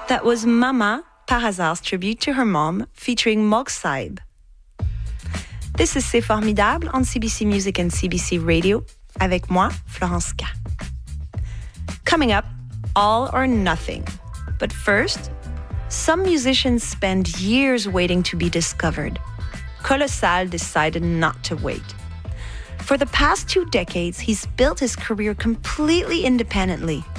That was Mama, Par Hasard's tribute to her mom, featuring Mog Saib. This is C'est Formidable on CBC Music and CBC Radio, avec moi, Florence K. Coming up, All or Nothing. But first, some musicians spend years waiting to be discovered. Colossal decided not to wait. For the past 2 decades, he's built his career completely independently,